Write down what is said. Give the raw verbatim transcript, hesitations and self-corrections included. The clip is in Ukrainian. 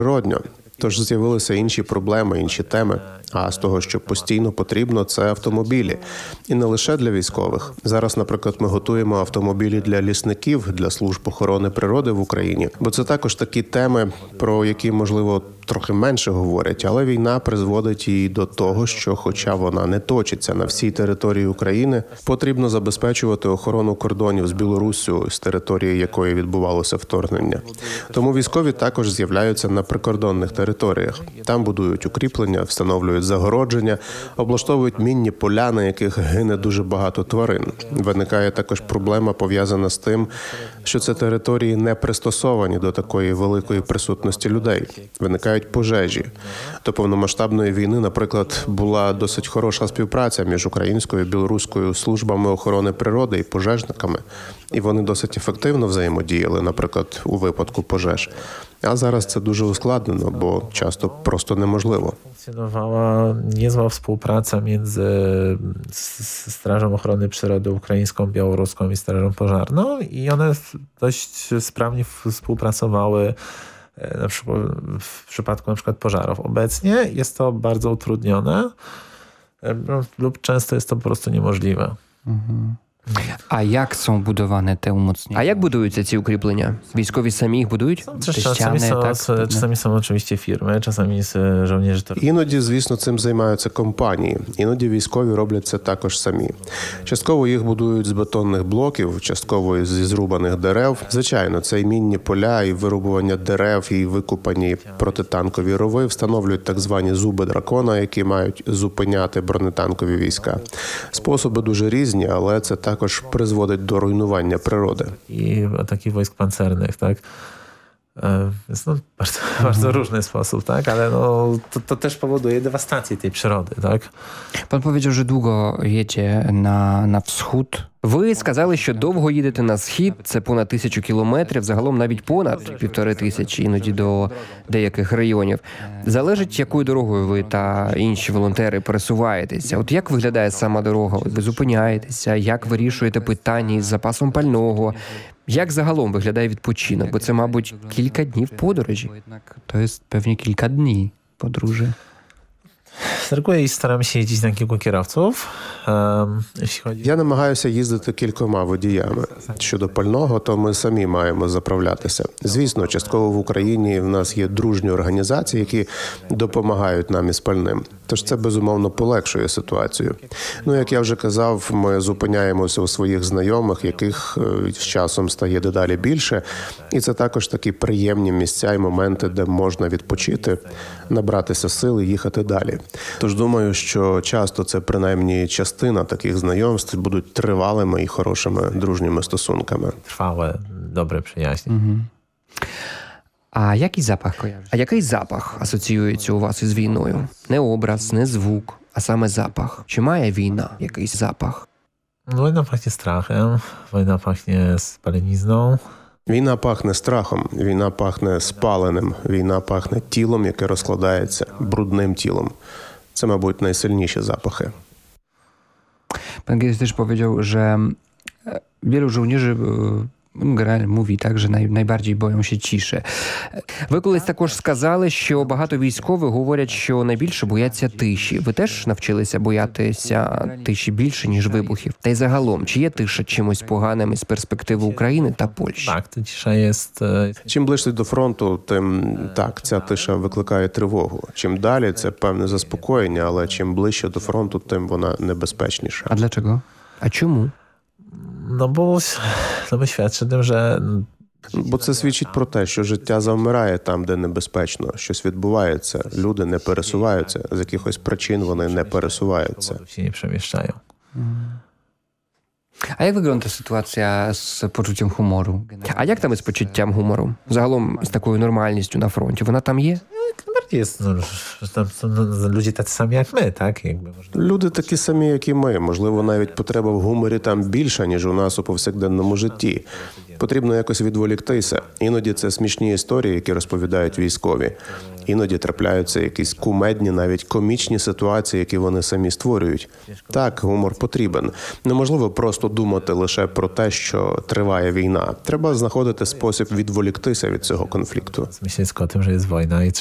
природньо. Тож з'явилися інші проблеми, інші теми. А з того, що постійно потрібно, це автомобілі. І не лише для військових. Зараз, наприклад, ми готуємо автомобілі для лісників, для служб охорони природи в Україні. Бо це також такі теми, про які, можливо, трохи менше говорять. Але війна призводить і до того, що, хоча вона не точиться на всій території України, потрібно забезпечувати охорону кордонів з Білоруссю, з території якої відбувалося вторгнення. Тому військові також з'являються на прикордонних територіях. Там будують укріплення, встановлюють загородження, облаштовують мінні поля, на яких гине дуже багато тварин. Виникає також проблема, пов'язана з тим, що це території не пристосовані до такої великої присутності людей. Виникають пожежі. До повномасштабної війни, наприклад, була досить хороша співпраця між українською і білоруською службами охорони природи і пожежниками. І вони досить ефективно взаємодіяли, наприклад, у випадку пожеж. А зараз це дуже ускладнено, бо часто просто неможливо. Funkcjonowała niezła współpraca między Strażą Ochrony Przyrody ukraińską, białoruską i Strażą Pożarną i one dość sprawnie współpracowały na przykład w przypadku na przykład pożarów. Obecnie jest to bardzo utrudnione lub często jest to po prostu niemożliwe. Mhm. А як są budowane te umocnienia? А як будуються ці укріплення? Військові самі їх будують? Czasami są, czasami są oczywiście firmy, czasami żołnierze to... Іноді, звісно, цим займаються компанії. Іноді військові роблять це також самі. Частково їх будують з бетонних блоків, частково зі зрубаних дерев. Звичайно, це і мінні поля, і вирубування дерев, і викопані протитанкові рови встановлюють так звані зуби дракона, які мають зупиняти бронетанкові війська. Способи дуже різні, але це також призводить до руйнування природи. I takich wojsk pancernych, tak? Jest no bardzo, bardzo różny sposób, tak? Ale no, to, to też powoduje dewastację tej przyrody, tak? Pan powiedział, że długo jedzie na, na wschód. Ви сказали, що довго їдете на схід, це понад тисячу кілометрів, загалом навіть понад півтори тисячі, іноді до деяких районів. Залежить, якою дорогою ви та інші волонтери пересуваєтеся. От як виглядає сама дорога? От ви зупиняєтеся, як вирішуєте питання із запасом пального? Як загалом виглядає відпочинок? Бо це, мабуть, кілька днів подорожі. To jest pewnie kilka dni podróży. Z reguły staramy się jeździć na kilku kierowców. Um, jeśli chodzi... Я намагаюся їздити кількома водіями. Щодо пального, то ми самі маємо заправлятися. Звісно, частково в Україні в нас є дружні організації, які допомагають нам із пальним. Тож це, безумовно, полегшує ситуацію. Ну, як я вже казав, ми зупиняємося у своїх знайомих, яких з часом стає дедалі більше. І це також такі приємні місця і моменти, де можна відпочити, набратися сил і їхати далі. Тож думаю, що часто це принаймні частина таких знайомств будуть тривалими і хорошими дружніми стосунками. Trwałe, dobre przyjaźnie. Mhm. А який запах kojarzy? А який запах асоціюється у вас із війною? Не образ, не звук, а саме запах. Чи має війна якийсь запах? No, wojna pachnie strachem, wojna pachnie spalenizną. Війна пахне страхом, війна пахне спаленим, війна пахне тілом, яке розкладається, брудним тілом. Це, мабуть, найсильніші запахи. Pan kiedyś też powiedział, że wielu żołnierzy generalnie mówi tak, że naj, najbardziej boją się ciszy. Ви колись також сказали, що багато військових говорять, що найбільше бояться тиші. Ви теж навчилися боятися тиші більше, ніж вибухів? Та й загалом, чи є тиша чимось поганим із перспективи України та Польщі? Tak, to cisza jest... Чим ближче до фронту, тим так, ця тиша викликає тривогу. Чим далі, це певне заспокоєння, але чим ближче до фронту, тим вона небезпечніша. A dlaczego? А чому? No bo, no bo świadczy tym, że... Бо це свідчить про те, що життя завмирає там, де небезпечно, щось відбувається, люди не пересуваються, з якихось причин вони не пересуваються. się nie przemieszczają. A jak wygląda sytuacja z poczuciem humoru? А як там із почуттям гумору? Загалом з такою нормальністю на фронті? Вона там є? jak najbardziej jest, no, że tam są no, ludzie tacy sami jak my, tak? Jakby można... Люди такі самі, як і ми. Можливо, навіть потреба в гуморі там більша, ніж у нас у повсякденному житті. Потрібно якось відволіктися. Іноді це смішні історії, які розповідають військові. Іноді трапляються якісь кумедні, навіть комічні ситуації, які вони самі створюють. Так, гумор потрібен. Неможливо просто думати лише про те, що триває війна. Треба знаходити спосіб відволіктися від цього конфлікту. Myśleć o tym, że jest wojna i